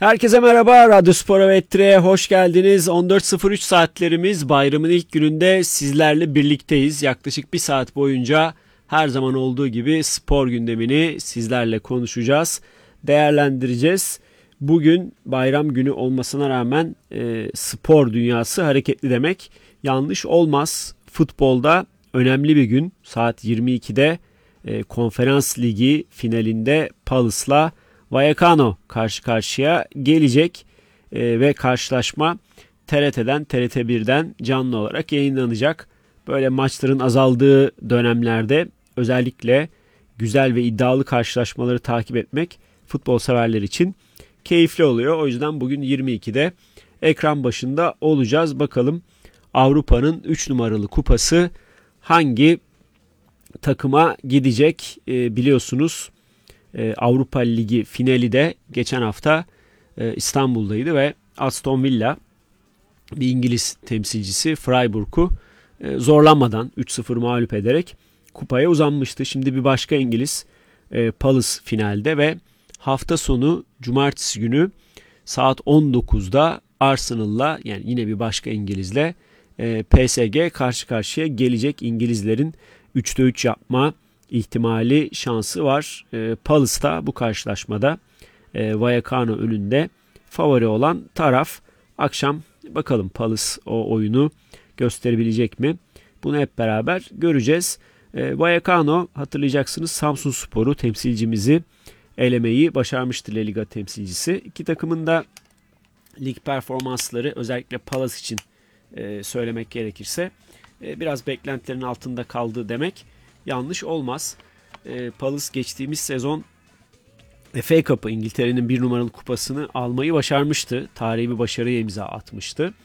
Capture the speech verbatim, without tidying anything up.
Herkese merhaba, Radyo Spor Vetre'ye hoş geldiniz. on dört sıfır üç saatlerimiz bayramın ilk gününde sizlerle birlikteyiz. Yaklaşık bir saat boyunca her zaman olduğu gibi spor gündemini sizlerle konuşacağız, değerlendireceğiz. Bugün bayram günü olmasına rağmen e, spor dünyası hareketli demek yanlış olmaz. Futbolda önemli bir gün, saat yirmi ikide e, Konferans Ligi finalinde Palas'la Vallecano karşı karşıya gelecek e, ve karşılaşma T R T'den T R T birden canlı olarak yayınlanacak. Böyle maçların azaldığı dönemlerde özellikle güzel ve iddialı karşılaşmaları takip etmek futbol severler için keyifli oluyor. O yüzden bugün yirmi ikide ekran başında olacağız. Bakalım Avrupa'nın üç numaralı kupası hangi takıma gidecek? E, biliyorsunuz e, Avrupa Ligi finali de geçen hafta e, İstanbul'daydı ve Aston Villa bir İngiliz temsilcisi Freiburg'u e, zorlanmadan üç sıfır mağlup ederek kupaya uzanmıştı. Şimdi bir başka İngiliz e, Palace finalde ve hafta sonu cumartesi günü saat on dokuzda Arsenal'la, yani yine bir başka İngilizle e, P S G karşı karşıya gelecek. İngilizlerin üçte üç yapma ihtimali, şansı var. E, Palace da bu karşılaşmada e, Vallecano önünde favori olan taraf. Akşam bakalım Palace o oyunu gösterebilecek mi? Bunu hep beraber göreceğiz. E, Vallecano, hatırlayacaksınız, Samsunspor'u, temsilcimizi elemeyi başarmıştı, La Liga temsilcisi. İki takımın da lig performansları, özellikle Palace için e, söylemek gerekirse e, biraz beklentilerin altında kaldı demek yanlış olmaz. E, Palace geçtiğimiz sezon F A Cup'ı, İngiltere'nin bir numaralı kupasını almayı başarmıştı. Tarihi bir başarıya imza atmıştı.